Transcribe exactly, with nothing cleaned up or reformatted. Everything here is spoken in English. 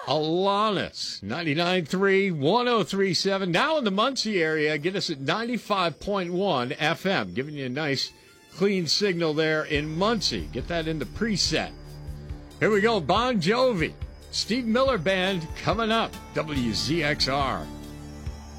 Alanis, ninety-nine point three, one oh three point seven. Now in the Muncie area, get us at ninety-five point one F M, giving you a nice, clean signal there in Muncie. Get that in the preset. Here we go, Bon Jovi. Steve Miller Band coming up, W Z X R.